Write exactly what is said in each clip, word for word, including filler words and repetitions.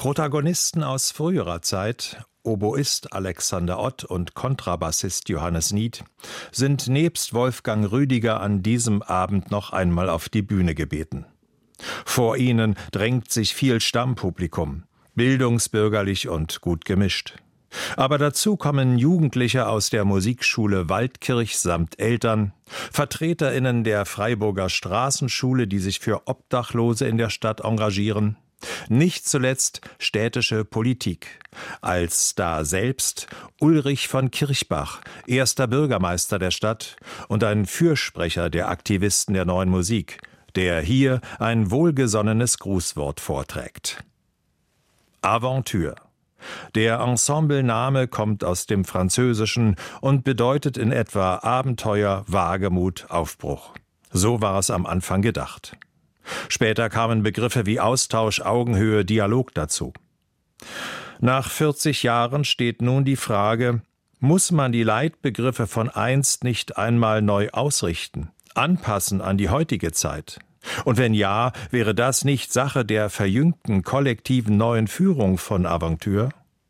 Protagonisten aus früherer Zeit, Oboist Alexander Ott und Kontrabassist Johannes Nied, sind nebst Wolfgang Rüdiger an diesem Abend noch einmal auf die Bühne gebeten. Vor ihnen drängt sich viel Stammpublikum, bildungsbürgerlich und gut gemischt. Aber dazu kommen Jugendliche aus der Musikschule Waldkirch samt Eltern, VertreterInnen der Freiburger Straßenschule, die sich für Obdachlose in der Stadt engagieren, nicht zuletzt städtische Politik. Als Star selbst Ulrich von Kirchbach, erster Bürgermeister der Stadt und ein Fürsprecher der Aktivisten der Neuen Musik, der hier ein wohlgesonnenes Grußwort vorträgt. Aventure. Der Ensemblename kommt aus dem Französischen und bedeutet in etwa Abenteuer, Wagemut, Aufbruch. So war es am Anfang gedacht. Später kamen Begriffe wie Austausch, Augenhöhe, Dialog dazu. Nach vierzig Jahren steht nun die Frage, muss man die Leitbegriffe von einst nicht einmal neu ausrichten, anpassen an die heutige Zeit? Und wenn ja, wäre das nicht Sache der verjüngten kollektiven neuen Führung von Aventure?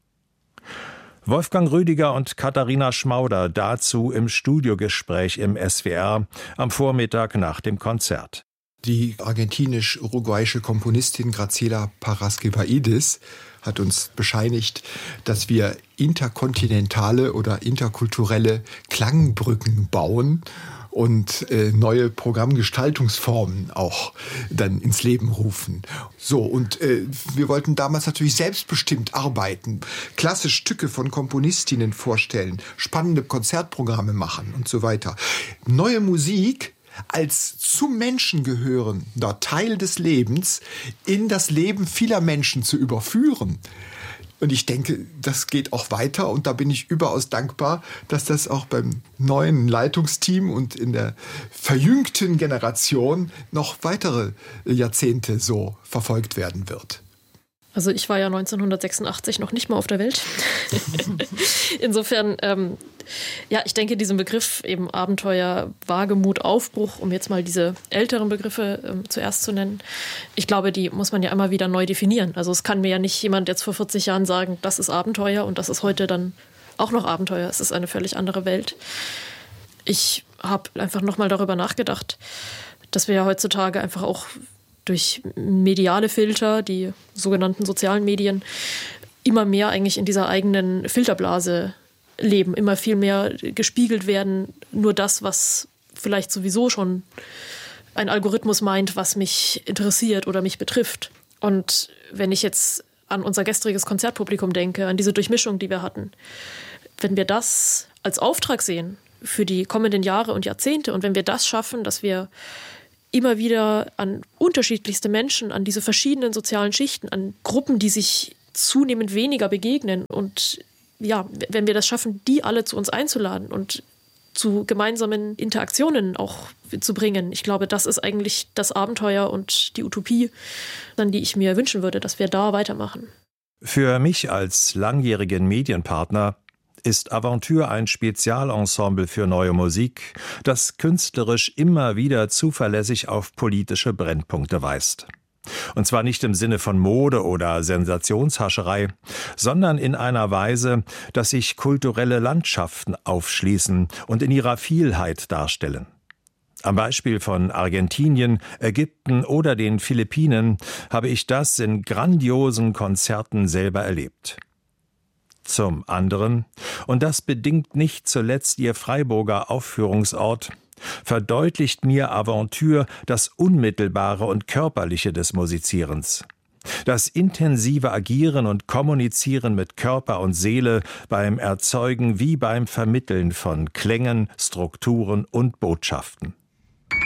Wolfgang Rüdiger und Katharina Schmauder dazu im Studiogespräch im S W R am Vormittag nach dem Konzert. Die argentinisch-uruguayische Komponistin Graciela Paraskevaidis hat uns bescheinigt, dass wir interkontinentale oder interkulturelle Klangbrücken bauen und äh, neue Programmgestaltungsformen auch dann ins Leben rufen. So, und äh, wir wollten damals natürlich selbstbestimmt arbeiten, klasse Stücke von Komponistinnen vorstellen, spannende Konzertprogramme machen und so weiter. Neue Musik als zum Menschen gehörender Teil des Lebens in das Leben vieler Menschen zu überführen. Und ich denke, das geht auch weiter und da bin ich überaus dankbar, dass das auch beim neuen Leitungsteam und in der verjüngten Generation noch weitere Jahrzehnte so verfolgt werden wird. Also ich war ja neunzehnhundertsechsundachtzig noch nicht mal auf der Welt. Insofern, ähm, ja, ich denke, diesen Begriff eben Abenteuer, Wagemut, Aufbruch, um jetzt mal diese älteren Begriffe ähm, zuerst zu nennen, ich glaube, die muss man ja immer wieder neu definieren. Also es kann mir ja nicht jemand jetzt vor vierzig Jahren sagen, das ist Abenteuer und das ist heute dann auch noch Abenteuer. Es ist eine völlig andere Welt. Ich habe einfach nochmal darüber nachgedacht, dass wir ja heutzutage einfach auch durch mediale Filter, die sogenannten sozialen Medien, immer mehr eigentlich in dieser eigenen Filterblase leben, immer viel mehr gespiegelt werden, nur das, was vielleicht sowieso schon ein Algorithmus meint, was mich interessiert oder mich betrifft. Und wenn ich jetzt an unser gestriges Konzertpublikum denke, an diese Durchmischung, die wir hatten, wenn wir das als Auftrag sehen für die kommenden Jahre und Jahrzehnte und wenn wir das schaffen, dass wir immer wieder an unterschiedlichste Menschen, an diese verschiedenen sozialen Schichten, an Gruppen, die sich zunehmend weniger begegnen. Und ja, wenn wir das schaffen, die alle zu uns einzuladen und zu gemeinsamen Interaktionen auch zu bringen, ich glaube, das ist eigentlich das Abenteuer und die Utopie, an die ich mir wünschen würde, dass wir da weitermachen. Für mich als langjährigen Medienpartner ist Aventure ein Spezialensemble für neue Musik, das künstlerisch immer wieder zuverlässig auf politische Brennpunkte weist. Und zwar nicht im Sinne von Mode oder Sensationshascherei, sondern in einer Weise, dass sich kulturelle Landschaften aufschließen und in ihrer Vielheit darstellen. Am Beispiel von Argentinien, Ägypten oder den Philippinen habe ich das in grandiosen Konzerten selber erlebt. Zum anderen, und das bedingt nicht zuletzt ihr Freiburger Aufführungsort, verdeutlicht mir Aventure das Unmittelbare und Körperliche des Musizierens. Das intensive Agieren und Kommunizieren mit Körper und Seele beim Erzeugen wie beim Vermitteln von Klängen, Strukturen und Botschaften.